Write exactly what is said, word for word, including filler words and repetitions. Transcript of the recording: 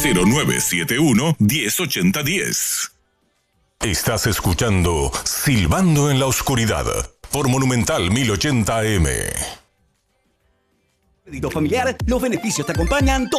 cero nueve siete uno, diez ochenta diez. Estás escuchando Silbando en la Oscuridad por Monumental mil ochenta A M. Familiar, los beneficios te acompañan todo